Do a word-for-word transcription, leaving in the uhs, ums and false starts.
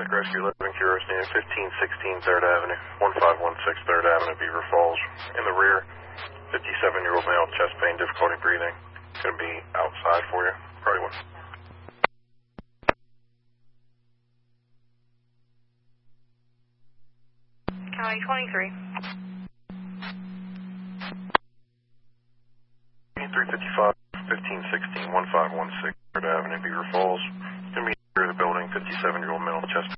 Paramedic Rescue Living Cures near fifteen sixteen third Avenue, one five one six third Avenue, Beaver Falls. In the rear, fifty-seven-year-old male, chest pain, difficulty breathing. Going to be outside for you. Probably one. County twenty-three. three fifty-five, fifteen sixteen, one five one six third Avenue, Beaver Falls. Going to be near the building, fifty-seven-year-old male, chest